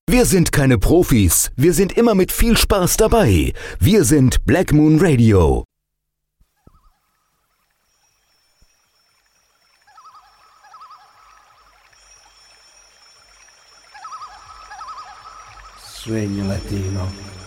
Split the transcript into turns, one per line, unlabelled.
Wir sind keine Profis, wir sind immer mit viel Spaß dabei. Wir sind Black Moon Radio.
Sueño latino.